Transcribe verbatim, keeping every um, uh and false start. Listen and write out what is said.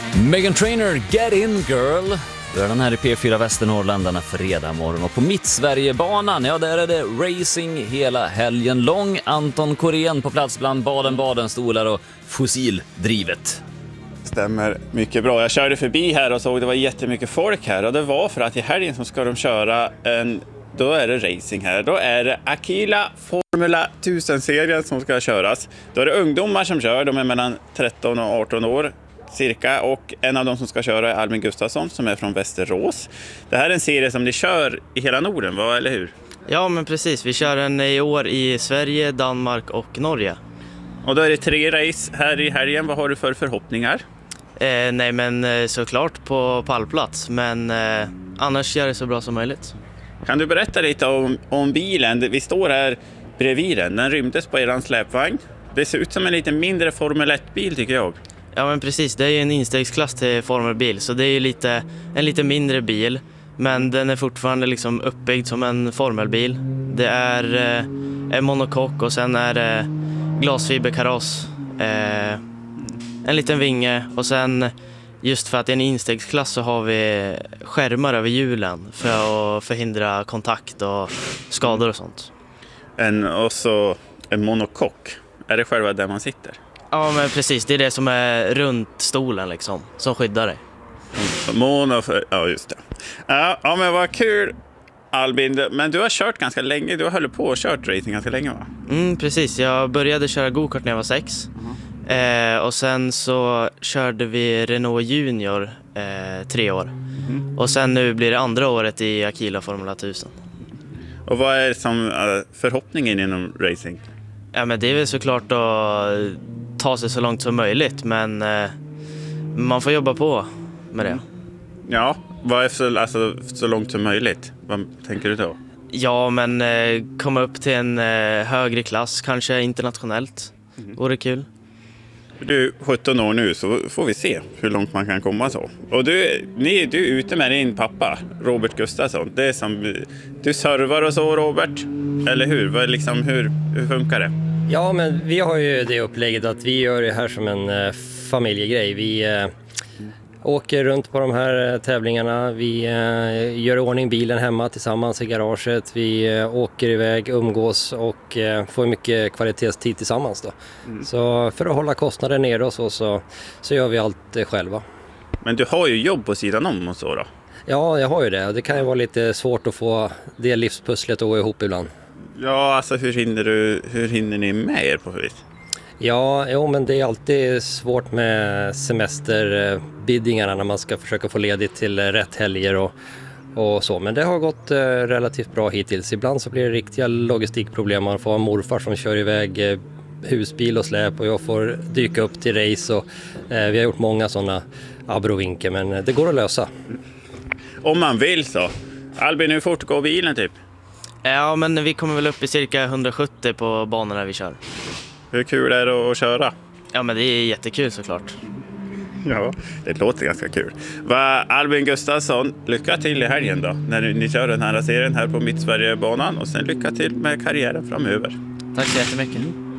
Meghan Trainor, Get In Girl. Vi är den här i P fyra Västernorrland denna fredag morgon. Och på Mittsverigebanan, ja där är det racing hela helgen lång. Anton Korén på plats bland Baden-Baden-stolar och fossildrivet. Stämmer mycket bra. Jag körde förbi här och såg det var jättemycket folk här. Och det var för att i helgen som ska de köra en... Då är det racing här. Då är det Aquila Formula tusen-serien som ska köras. Då är det ungdomar som kör. De är mellan tretton och arton år cirka. Och en av dem som ska köra är Albin Gustafsson som är från Västerås. Det här är en serie som ni kör i hela Norden, va? Eller hur? Ja, men precis. Vi kör den i år i Sverige, Danmark och Norge. Och då är det tre race här i helgen. Vad har du för förhoppningar? Eh, nej, men eh, såklart på pallplats. Men eh, annars gör det så bra som möjligt. Kan du berätta lite om, om bilen? Vi står här bredvid den. Den rymdes på eran släpvagn. Det ser ut som en lite mindre Formel ett-bil tycker jag. Ja, men precis. Det är ju en instegsklass till formelbil. Så det är ju lite, en lite mindre bil. Men den är fortfarande liksom uppbyggd som en formelbil. Det är eh, en monokock och sen är det glasfiberkaross. Eh, en liten vinge och sen... Just för att det är en instegsklass så har vi skärmar över hjulen för att förhindra kontakt och skador och sånt. En, och så en monokock. Är det själva där man sitter? Ja, men precis. Det är det som är runt stolen liksom, som skyddar dig. Mono, ja just det. Ja, ja men vad kul Albin. Men du har kört ganska länge. Du har hållit på och kört racing ganska länge, va? Mm, precis. Jag började köra go-kart när jag var sex. Mm. Eh, och sen så körde vi Renault Junior eh, tre år. Mm. Och sen nu blir det andra året i Aquila Formula tusen. Och vad är som uh, förhoppningen inom racing? Ja, men det är väl såklart att ta sig så långt som möjligt. Men eh, man får jobba på med det. Ja, vad är så, alltså, så långt som möjligt? Vad tänker du då? Ja, men eh, komma upp till en eh, högre klass. Kanske internationellt. Mm. Vore kul. Du är sjutton år nu så får vi se hur långt man kan komma så. Och du, ni, du är ute med din pappa, Robert Gustafsson. Det är som, du servar och så, Robert. Eller hur? Vad, liksom, hur, hur funkar det? Ja, men vi har ju det upplägget att vi gör det här som en eh, familjegrej. Vi eh, åker runt på de här eh, tävlingarna. Vi eh, gör ordning bilen hemma tillsammans i garaget. Vi eh, åker iväg, umgås och eh, får mycket kvalitetstid tillsammans då. Mm. Så för att hålla kostnader nere och så, så, så gör vi allt eh, själva. Men du har ju jobb på sidan om och så då? Ja, jag har ju det. Det kan ju vara lite svårt att få det livspusslet att gå ihop ibland. Ja, alltså hur hinner, du, hur hinner ni med er på vis? Ja, jo, men det är alltid svårt med semesterbiddingarna när man ska försöka få ledigt till rätt helger och, och så. Men det har gått eh, relativt bra hittills. Ibland så blir det riktiga logistikproblem. Man får ha morfar som kör iväg eh, husbil och släp och jag får dyka upp till race. Och, eh, vi har gjort många sådana abrovinker, men det går att lösa. Om man vill så. Albin, hur fort går bilen typ? Ja, men vi kommer väl upp i cirka hundrasjuttio på banorna vi kör. Hur kul är det att köra? Ja, men det är jättekul såklart. Ja, det låter ganska kul. Va, Albin Gustafsson, lycka till i helgen då. När ni kör den här serien här på Mittsverigebanan. Och sen lycka till med karriären framöver. Tack så jättemycket.